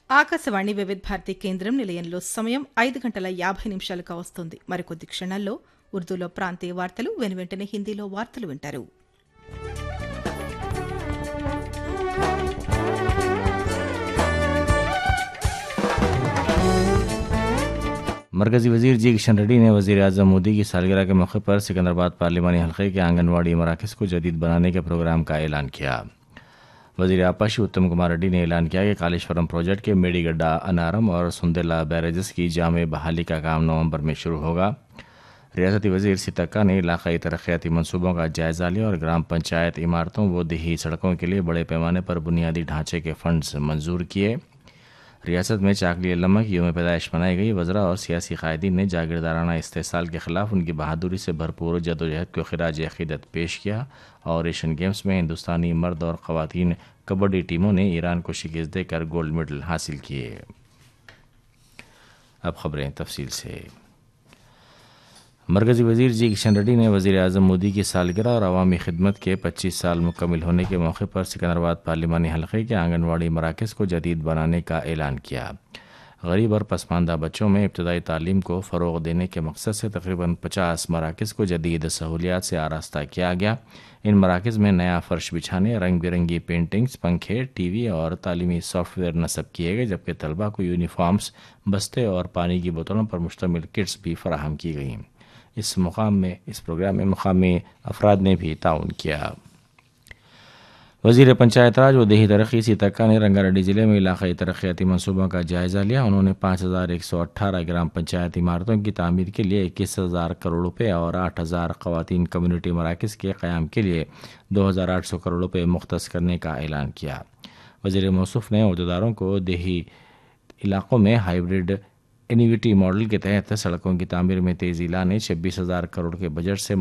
ఆకాశవాణి వివిధ భారతి కేంద్రం నిలయంలో సమయం 5 గంటల 50 నిమిషాలుగా వస్తుంది. మరికొద్ది క్షణాల్లో ఉర్దూలో ప్రాంతీయ వార్తలు, వెనువెంటనే హిందీలో వార్తలు వింటారు. मरकज़ी वज़ीर जी किशन रेड्डी ने वज़ीर आज़म मोदी की सालगिरह के मौके पर सिकंदराबाद पार्लिमानी हल्के के आंगनवाड़ी मराकज़ को जदीद बनाने के प्रोग्राम का ऐलान किया। वज़ीर आपाशी उत्तम कुमार रेड्डी ने ऐलान किया कि कालेश्वरम प्रोजेक्ट के मेडीगड्डा, अनारम और सुंदेला बैरेजेस की जामे बहाली का काम नवंबर में शुरू होगा। रियासती वज़ीर सीतक्का ने इलाक़ाई तरक्याती मनसूबों का जायज़ा लिया और ग्राम पंचायत इमारतों व देही सड़कों के लिए बड़े पैमाने पर बुनियादी ढांचे के फंड्स मंजूर किए। रियासत में चाकली अल्लमा की यौम पैदाइश मनाई गई। वज़रा और सियासी कायदीन ने जागीरदाराना इस्तेसाल के ख़िलाफ़ उनकी बहादुरी से भरपूर जदोजहद को ख़िराज अक़ीदत पेश किया और एशियन गेम्स में हिंदुस्तानी मर्द और ख़वातीन कबड्डी टीमों ने ईरान को शिकस्त देकर गोल्ड मेडल हासिल किए। अब ख़बरें तफसील से। मरकज़ी वज़ीर जी किशन रेड्डी ने वज़ीर आज़म मोदी की सालगिरह और अवामी खिदमत के 25 साल मुकम्मिल होने के मौके पर सिकंदराबाद पार्लिमानी हल्के के आंगनवाड़ी मराकज़ को जदीद बनाने का ऐलान किया। गरीब और पसमानदा बच्चों में इब्तदाई तालीम को फ़रोग़ देने के मकसद से तकरीबन 50 मराकज़ को जदीद सहूलियात से आरास्ता किया गया। इन मराकज़ में नया फ़र्श बिछाने, रंग बिरंगी पेंटिंग्स, पंखे, टीवी और तालीमी सॉफ्टवेयर नस्ब किए गए, जबकि तलबा को यूनिफॉर्म्स, बस्ते और पानी की बोतलों पर मुश्तमिल किट्स भी फराहम की गईं। इस प्रोग्राम में मुकामी अफराद ने भी ताउन किया। वज़ीर पंचायत राज व देही तरक्की सीतक्का ने रंगारेड्डी ज़िले में इलाक़ाई तरक्याती मनसूबों का जायज़ा लिया। उन्होंने 5118 ग्राम पंचायत इमारतों की तामीर के लिए 21,000 करोड़ रुपये और 8,000 ख़वातीन कम्युनिटी मराकज़ के क़याम के लिए 2,800 करोड़ रुपये मुख्तस करने का ऐलान किया। वज़ीर मौसूफ़ ने अहदेदारों को देही इलाक़ों में हाइब्रिड इनोवेटिव मॉडल के तहत सड़कों की तामीर में तेज़ी लाने 26,000 करोड़ के बजट से